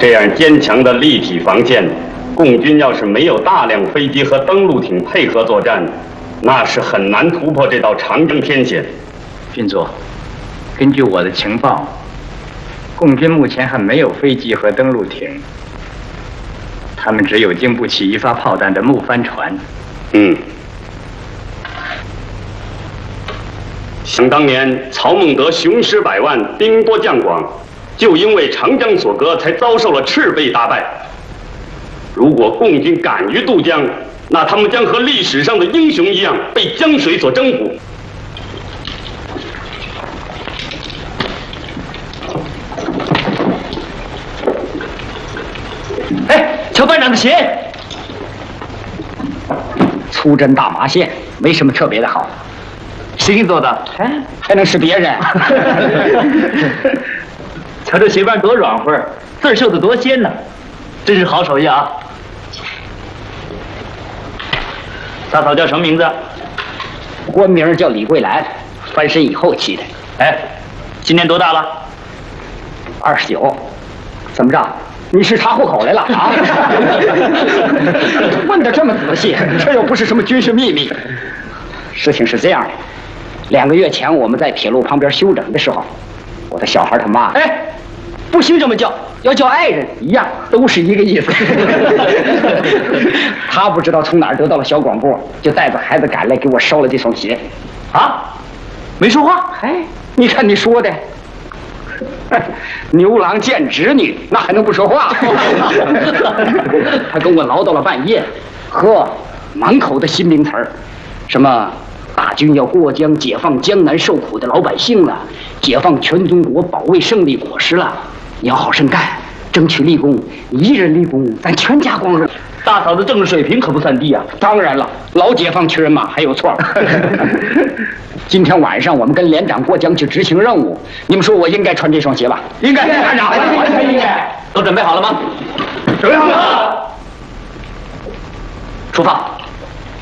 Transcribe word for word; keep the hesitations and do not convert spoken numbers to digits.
这样坚强的立体防线，共军要是没有大量飞机和登陆艇配合作战，那是很难突破这道长征天险。 军座，根据我的情报，共军目前还没有飞机和登陆艇，他们只有经不起一发炮弹的木帆船。 嗯。 想当年，曹孟德雄师百万，兵多将广，就因为长江所隔，才遭受了赤背大败。如果共军敢于渡江，那他们将和历史上的英雄一样，被江水所征服。 哎，瞧班长的鞋，粗针大麻线，没什么特别的好。 谁给你做的？哎，还能是别人？ 瞧这鞋帮多软和，字儿绣的多鲜呢，真是好手艺啊！大嫂叫什么名字？ 官名叫李桂兰，翻身以后起的。 哎，今年多大了？ 二十九。怎么着？你是查户口来了啊？问得这么仔细，这又不是什么军事秘密。事情是这样的。 两个月前，我们在铁路旁边休整的时候，我的小孩他妈，哎，不行这么叫，要叫爱人一样，都是一个意思。他不知道从哪儿得到了小广播，就带着孩子赶来给我捎了这双鞋。 啊，没说话？ 哎，你看你说的，牛郎见织女，那还能不说话？他跟我唠叨了半夜，呵，满口的新名词儿，什么。 大军要过江，解放江南受苦的老百姓了，解放全中国，保卫胜利果实了。你要好生干，争取立功，一人立功，咱全家光荣。 大嫂的政治水平可不算低啊！ 当然了，老解放区人嘛，还有错。今天晚上我们跟连长过江去执行任务，你们说我应该穿这双鞋吧？应该，连长，完全应该。 都准备好了吗？ 准备好了。 出发。